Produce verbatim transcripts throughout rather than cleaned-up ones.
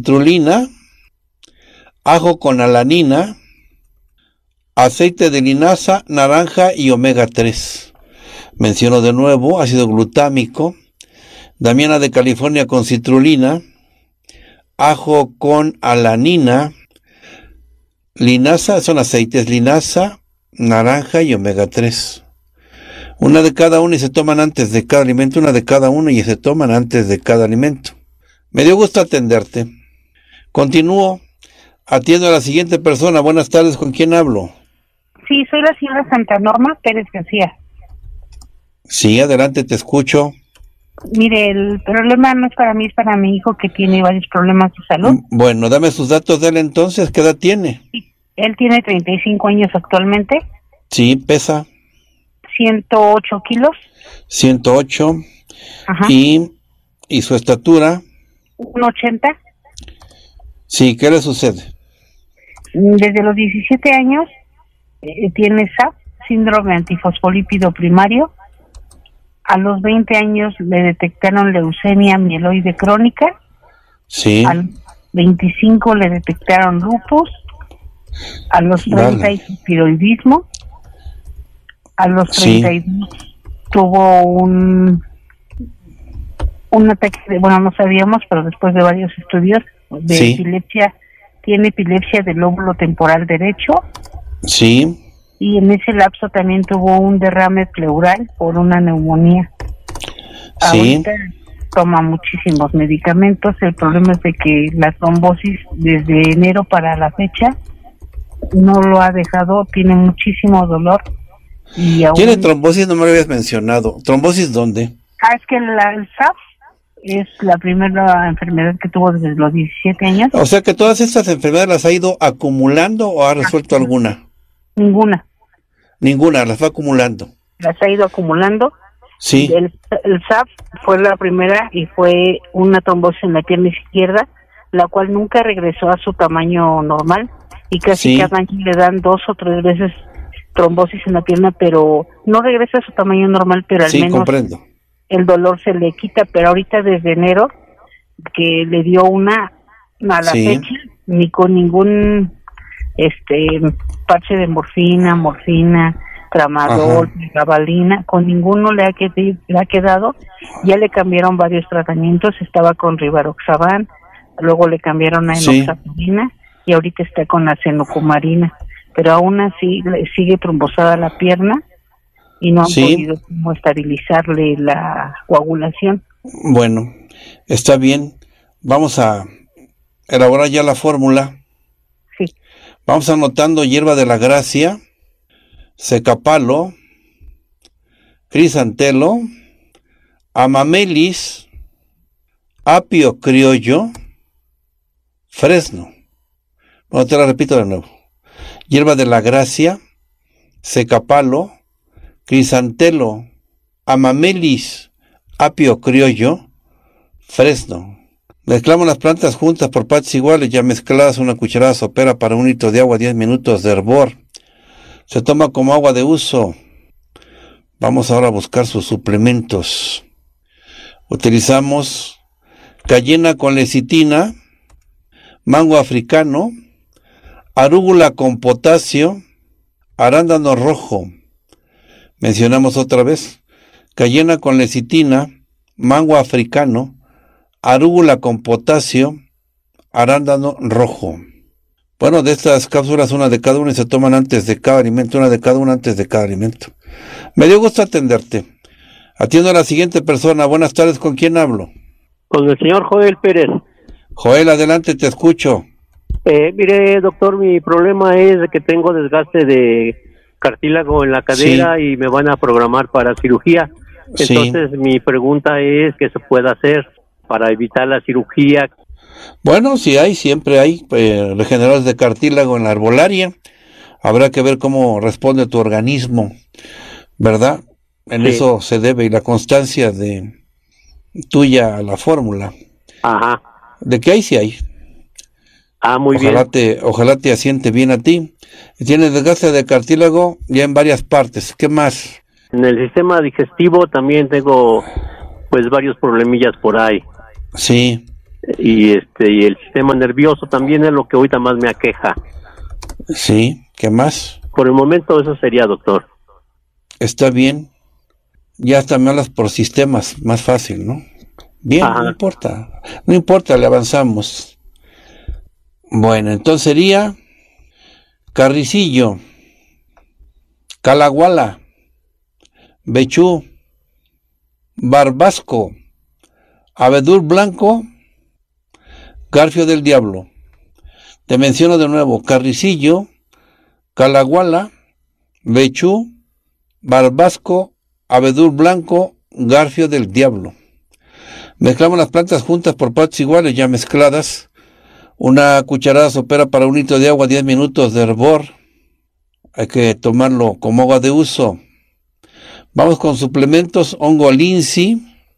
citrulina, ajo con alanina, aceite de linaza, naranja y omega tres. Menciono de nuevo, ácido glutámico, damiana de California con citrulina, ajo con alanina, linaza, son aceites, linaza, naranja y omega tres. Una de cada uno y se toman antes de cada alimento, una de cada uno y se toman antes de cada alimento. Me dio gusto atenderte. Continúo. Atiendo a la siguiente persona. Buenas tardes, ¿con quién hablo? Sí, soy la señora Santa Norma Pérez García. Sí, adelante, te escucho. Mire, el problema no es para mí, es para mi hijo que tiene varios problemas de salud. Bueno, dame sus datos de él entonces. ¿Qué edad tiene? Sí, él tiene treinta y cinco años actualmente. Sí, pesa. ciento ocho kilos. ciento ocho. Ajá. Y, y su estatura. uno ochenta. Sí, ¿qué le sucede? Desde los diecisiete años eh, tiene S A P, síndrome antifosfolípido primario. A los veinte años le detectaron leucemia mieloide crónica. Sí. Al veinticinco le detectaron lupus. A los treinta Vale. hipotiroidismo. A los treinta y dos sí. Tuvo un un ataque de, bueno, no sabíamos, pero después de varios estudios de Sí. epilepsia, tiene epilepsia del lóbulo temporal derecho. Sí. Y en ese lapso también tuvo un derrame pleural por una neumonía. Sí. Ahorita toma muchísimos medicamentos. El problema es de que la trombosis desde enero para la fecha no lo ha dejado, tiene muchísimo dolor. Y aún... ¿Tiene trombosis? No me lo habías mencionado. ¿Trombosis dónde? Ah, es que la, el S A P es la primera enfermedad que tuvo desde los diecisiete años. O sea que todas estas enfermedades las ha ido acumulando o ha resuelto alguna. Ninguna. Ninguna, las va acumulando. Las ha ido acumulando. Sí. El, el S A P fue la primera y fue una trombosis en la pierna izquierda, la cual nunca regresó a su tamaño normal y casi Sí. cada año le dan dos o tres veces trombosis en la pierna, pero no regresa a su tamaño normal, pero al Sí, menos comprendo. el dolor se le quita. Pero ahorita desde enero que le dio una a la Sí. fecha, ni con ningún este parche de morfina, morfina, tramadol, gabalina, con ninguno le ha, qued- le ha quedado. Ya le cambiaron varios tratamientos, estaba con rivaroxaban, luego le cambiaron a Sí. enoxaparina y ahorita está con la cenocumarina, pero aún así le sigue trombosada la pierna y no han Sí. podido como estabilizarle la coagulación. Bueno, está bien. Vamos a elaborar ya la fórmula. Sí. Vamos anotando hierba de la gracia, secapalo, crisantelo, amamelis, apio criollo, fresno. Bueno, te la repito de nuevo. Hierba de la gracia, secapalo, crisantelo, amamelis, apio criollo, fresno. Mezclamos las plantas juntas por partes iguales, ya mezcladas, una cucharada sopera para un litro de agua, diez minutos de hervor. Se toma como agua de uso. Vamos ahora a buscar sus suplementos. Utilizamos cayena con lecitina, mango africano, arúgula con potasio, arándano rojo. Mencionamos otra vez, cayena con lecitina, mango africano, arúgula con potasio, arándano rojo. Bueno, de estas cápsulas, una de cada una y se toman antes de cada alimento, una de cada una antes de cada alimento. Me dio gusto atenderte. Atiendo a la siguiente persona. Buenas tardes, ¿con quién hablo? Con el señor Joel Pérez. Joel, adelante, te escucho. Eh, mire, doctor, mi problema es de que tengo desgaste de cartílago en la cadera sí. y me van a programar para cirugía. Entonces, sí. mi pregunta es, ¿qué se puede hacer para evitar la cirugía? Bueno, si hay, siempre hay eh, regeneradores de cartílago en la herbolaria. Habrá que ver cómo responde tu organismo, ¿verdad? En sí. eso se debe, y la constancia de tuya a la fórmula. Ajá. De que hay, sí hay. Ah, muy ojalá bien. Te, ojalá te asiente bien a ti. Tienes desgaste de cartílago ya en varias partes. ¿Qué más? En el sistema digestivo también tengo, pues, varios problemillas por ahí. Sí. y este y el sistema nervioso también es lo que ahorita más me aqueja. Sí, ¿qué más? Por el momento eso sería, doctor. Está bien. Ya hasta me hablas por sistemas, más fácil, ¿no? Bien, Ajá. no importa. No importa, le avanzamos. Bueno, entonces sería Carricillo, Calaguala, Bechú, Barbasco, Abedul Blanco, Garfio del Diablo. Te menciono de nuevo: Carricillo, Calaguala, Bechú, Barbasco, Abedul Blanco, Garfio del Diablo. Mezclamos las plantas juntas por partes iguales, ya mezcladas. Una cucharada sopera para un litro de agua, diez minutos de hervor. Hay que tomarlo como agua de uso. Vamos con suplementos: hongo lince,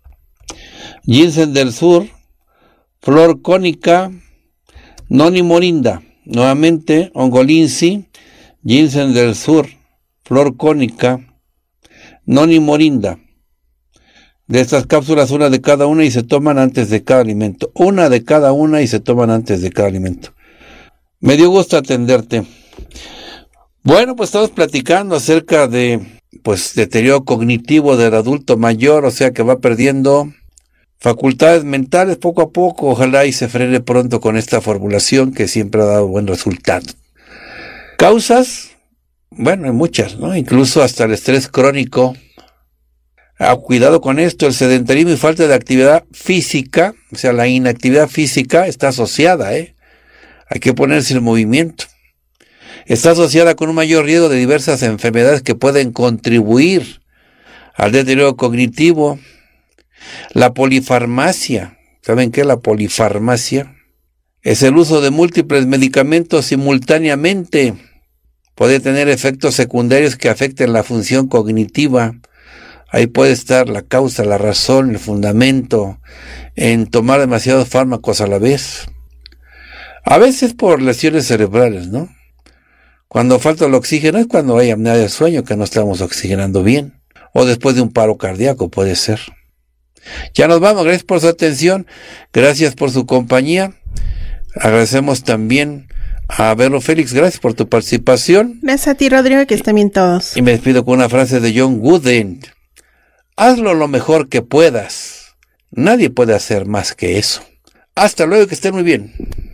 ginseng del sur, flor cónica, noni morinda. Nuevamente, hongo lince, ginseng del sur, flor cónica, noni morinda. De estas cápsulas, una de cada una y se toman antes de cada alimento. Una de cada una y se toman antes de cada alimento. Me dio gusto atenderte. Bueno, pues estamos platicando acerca de, pues, deterioro cognitivo del adulto mayor, o sea que va perdiendo facultades mentales poco a poco. Ojalá y se frene pronto con esta formulación que siempre ha dado buen resultado. Causas, bueno, hay muchas, ¿no? Incluso hasta el estrés crónico. Ah, cuidado con esto, el sedentarismo y falta de actividad física, o sea, la inactividad física está asociada, ¿eh? Hay que ponerse en movimiento. Está asociada con un mayor riesgo de diversas enfermedades que pueden contribuir al deterioro cognitivo. La polifarmacia, ¿saben qué es la polifarmacia? Es el uso de múltiples medicamentos simultáneamente. Puede tener efectos secundarios que afecten la función cognitiva. Ahí puede estar la causa, la razón, el fundamento en tomar demasiados fármacos a la vez. A veces por lesiones cerebrales, ¿no? Cuando falta el oxígeno es cuando hay apnea del sueño, que no estamos oxigenando bien. O después de un paro cardíaco puede ser. Ya nos vamos, gracias por su atención, gracias por su compañía. Agradecemos también a Vero Félix, gracias por tu participación. Gracias a ti, Rodrigo, que estén bien todos. Y me despido con una frase de John Wooden. Hazlo lo mejor que puedas. Nadie puede hacer más que eso. Hasta luego, que estén muy bien.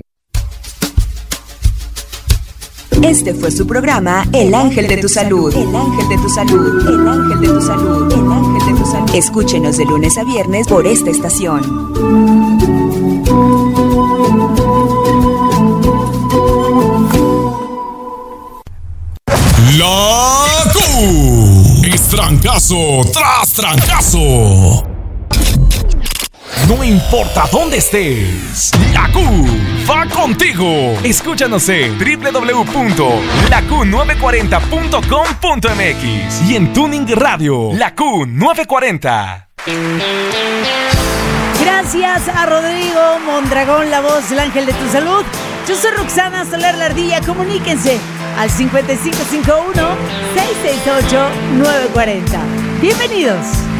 Este fue su programa El Ángel de tu Salud. El Ángel de tu Salud. El Ángel de tu Salud. El Ángel de tu Salud. Escúchenos de lunes a viernes por esta estación. La Q es trancazo tras trancazo. No importa dónde estés, la Q va contigo. Escúchanos en doble u doble u doble u punto la q nueve cuarenta punto com punto m x y en Tuning Radio, la Q nueve cuarenta. Gracias a Rodrigo Mondragón, la voz del Ángel de tu Salud. Yo soy Roxana Soler La Ardilla. Comuníquense al cincuenta y cinco cincuenta y uno, seiscientos sesenta y ocho, nueve cuarenta. Bienvenidos.